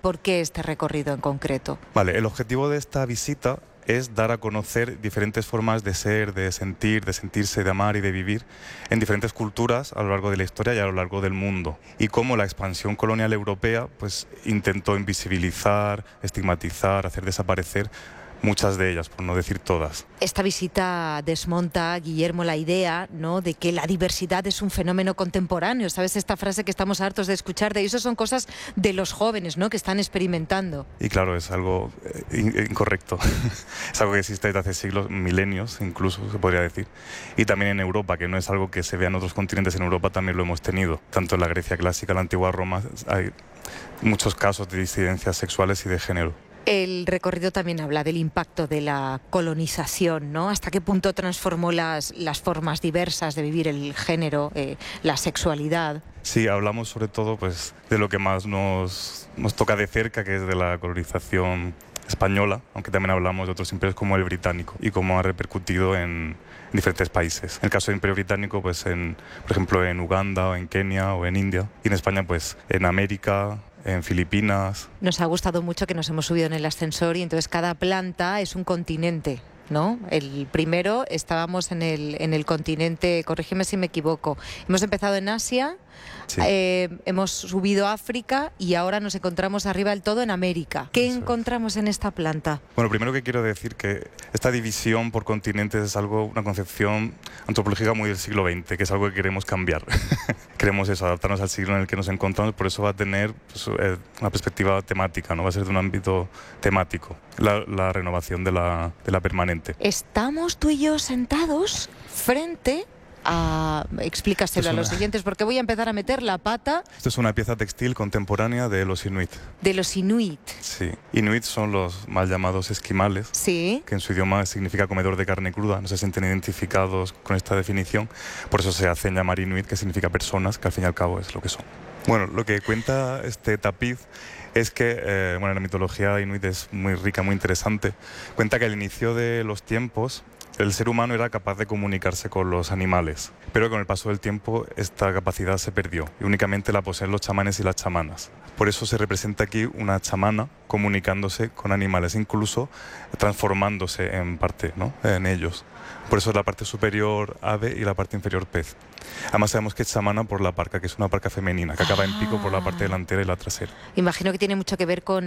por qué este recorrido en concreto? Vale, el objetivo de esta visita es dar a conocer diferentes formas de ser, de sentir, de sentirse, de amar y de vivir en diferentes culturas a lo largo de la historia y a lo largo del mundo. Y cómo la expansión colonial europea pues, intentó invisibilizar, estigmatizar, hacer desaparecer muchas de ellas, por no decir todas. Esta visita desmonta, Guillermo, la idea, ¿no?, de que la diversidad es un fenómeno contemporáneo. ¿Sabes? Esta frase que estamos hartos de escuchar, de eso son cosas de los jóvenes, ¿no?, que están experimentando. Y claro, es algo incorrecto. Es algo que existe desde hace siglos, milenios incluso, se podría decir. Y también en Europa, que no es algo que se vea en otros continentes, en Europa también lo hemos tenido. Tanto en la Grecia clásica, la antigua Roma, hay muchos casos de disidencias sexuales y de género. El recorrido también habla del impacto de la colonización, ¿no? ¿Hasta qué punto transformó las formas diversas de vivir el género, la sexualidad? Sí, hablamos sobre todo pues, de lo que más nos toca de cerca, que es de la colonización española, aunque también hablamos de otros imperios como el británico y cómo ha repercutido en diferentes países. En el caso del Imperio Británico, pues por ejemplo en Uganda o en Kenia o en India, y en España pues en América, en Filipinas. Nos ha gustado mucho que nos hemos subido en el ascensor y entonces cada planta es un continente, ¿no? El primero estábamos en el continente, corrígeme si me equivoco, hemos empezado en Asia, sí. Hemos subido a África y ahora nos encontramos arriba del todo en América. ¿Qué encontramos en esta planta? Bueno, primero que quiero decir que esta división por continentes es una concepción antropológica muy del siglo XX, que es algo que queremos cambiar. Queremos adaptarnos al siglo en el que nos encontramos, por eso va a tener pues, una perspectiva temática, ¿no? Va a ser de un ámbito temático, la renovación de la permanente. Estamos tú y yo sentados frente a... Explícaselo a los siguientes, porque voy a empezar a meter la pata. Esto es una pieza textil contemporánea de los inuit. ¿De los inuit? Sí. Inuit son los mal llamados esquimales, sí, que en su idioma significa comedor de carne cruda. No se sienten identificados con esta definición, por eso se hacen llamar inuit, que significa personas, que al fin y al cabo es lo que son. Bueno, lo que cuenta este tapiz es que, la mitología inuit es muy rica, muy interesante. Cuenta que al inicio de los tiempos el ser humano era capaz de comunicarse con los animales, pero con el paso del tiempo esta capacidad se perdió y únicamente la poseen los chamanes y las chamanas. Por eso se representa aquí una chamana comunicándose con animales, incluso transformándose en parte, ¿no?, en ellos. Por eso es la parte superior ave y la parte inferior pez. Además sabemos que es chamana por la parca, que es una parca femenina, que acaba en pico por la parte delantera y la trasera. Imagino que tiene mucho que ver con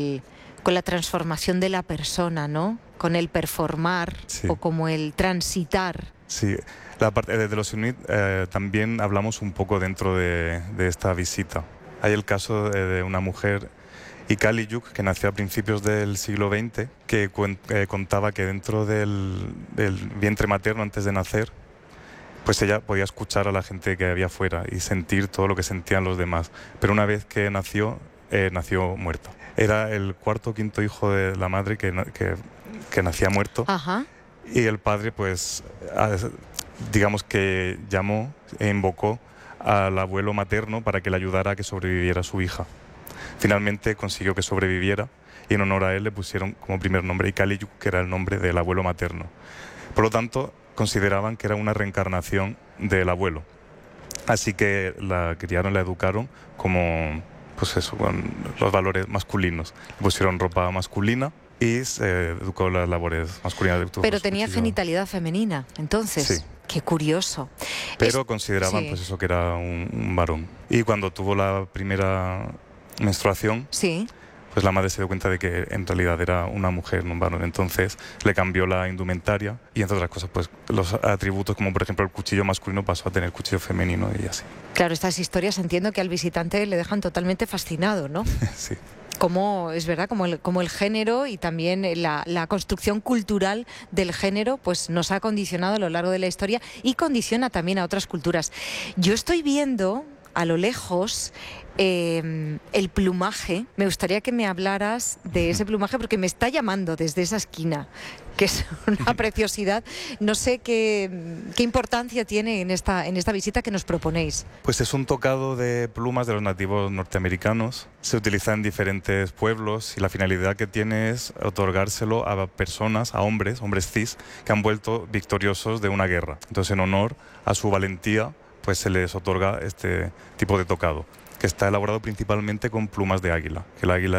la transformación de la persona, ¿no? Con el performar, sí, o como el transitar. Sí, la parte de los inuit también hablamos un poco dentro de esta visita. Hay el caso de una mujer, Ikaliyuk, que nació a principios del siglo XX, que contaba que dentro del vientre materno, antes de nacer, pues ella podía escuchar a la gente que había afuera y sentir todo lo que sentían los demás. Pero una vez que nació muerta. Era el cuarto o quinto hijo de la madre que nacía muerto. Ajá. Y el padre, pues, digamos que llamó e invocó al abuelo materno para que le ayudara a que sobreviviera su hija. Finalmente consiguió que sobreviviera y en honor a él le pusieron como primer nombre Ikaliyuk, que era el nombre del abuelo materno. Por lo tanto, consideraban que era una reencarnación del abuelo. Así que la criaron, la educaron como, pues eso, con los valores masculinos. Le pusieron ropa masculina y se educó las labores masculinas. Pero tenía genitalidad femenina, entonces. Sí. Qué curioso. Pero consideraban, sí, pues eso, que era un varón. Y cuando tuvo la primera menstruación, sí, pues la madre se dio cuenta de que en realidad era una mujer, no un varón. Entonces le cambió la indumentaria y, entre otras cosas, pues los atributos, como por ejemplo el cuchillo masculino, pasó a tener cuchillo femenino y así. Claro, estas historias entiendo que al visitante le dejan totalmente fascinado, ¿no? Sí. Como es verdad, como el género y también la construcción cultural del género, pues nos ha condicionado a lo largo de la historia y condiciona también a otras culturas. Yo estoy viendo a lo lejos el plumaje. Me gustaría que me hablaras de ese plumaje porque me está llamando desde esa esquina, que es una preciosidad. No sé qué importancia tiene en esta visita que nos proponéis. Pues es un tocado de plumas de los nativos norteamericanos. Se utiliza en diferentes pueblos y la finalidad que tiene es otorgárselo a personas, a hombres cis, que han vuelto victoriosos de una guerra. Entonces, en honor a su valentía, pues se les otorga este tipo de tocado, que está elaborado principalmente con plumas de águila, que el águila